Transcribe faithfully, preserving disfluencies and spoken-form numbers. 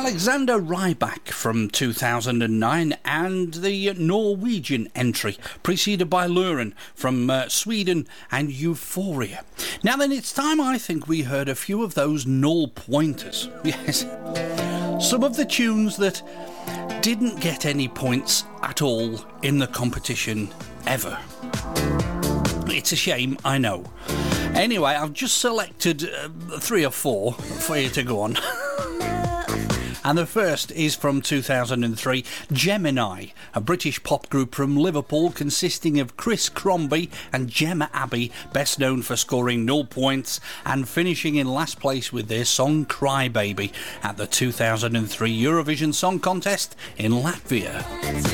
Alexander Rybak from two thousand nine, and the Norwegian entry, preceded by Luren from uh, Sweden and Euphoria. Now then, it's time I think we heard a few of those null pointers. Yes, some of the tunes that didn't get any points at all in the competition ever. It's a shame, I know. Anyway, I've just selected uh, three or four for you to go on. And the first is from two thousand three, Gemini, a British pop group from Liverpool consisting of Chris Crombie and Gemma Abbey, best known for scoring null points and finishing in last place with their song Cry Baby at the two thousand three Eurovision Song Contest in Latvia.